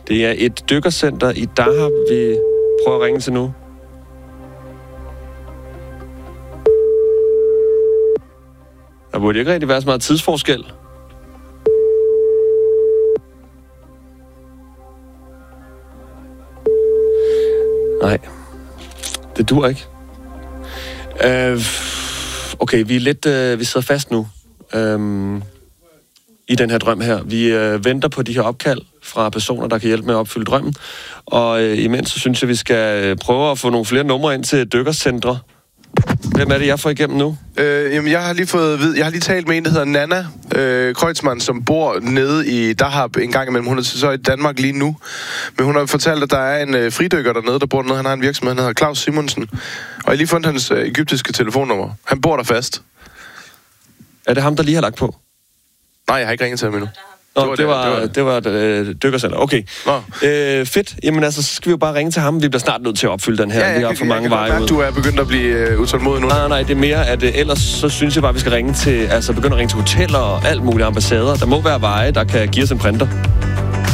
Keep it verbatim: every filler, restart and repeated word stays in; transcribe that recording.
Det er et dykkercenter i Dahab, vi prøver at ringe til nu. Der burde ikke rigtig være så meget tidsforskel. Nej, det dur ikke. Øh, okay, vi er lidt, øh, vi sidder fast nu øh, i den her drøm her. Vi øh, venter på de her opkald fra personer, der kan hjælpe med at opfylde drømmen. Og øh, imens så synes jeg, vi skal prøve at få nogle flere numre ind til dykkercentre. Hvem er det, jeg får igennem nu? Øh, jamen, jeg har lige fået vid- jeg har lige talt med en, der hedder Nana øh, Kreutzmann, som bor nede i Dahab en gang imellem. Hun er så i Danmark lige nu. Men hun har fortalt, at der er en øh, fridykker dernede, der bor dernede. Han har en virksomhed, han hedder Claus Simonsen. Og jeg har lige fundet hans øh, egyptiske telefonnummer. Han bor der fast. Er det ham, der lige har lagt på? Nej, jeg har ikke ringet til ham endnu. Nå, det var, det var, det var et øh, dykkercenter. Okay. Øh, fedt. Jamen altså, så skal vi jo bare ringe til ham. Vi bliver snart nødt til at opfylde den her. Ja, vi har for mange veje ud. Du er begyndt at blive øh, utålmodig nu. Nej, nej, nej. Det er mere, at øh, ellers så synes jeg bare, at vi skal ringe til, altså begynde at ringe til hoteller og alt muligt ambassader. Der må være veje, der kan give os en printer.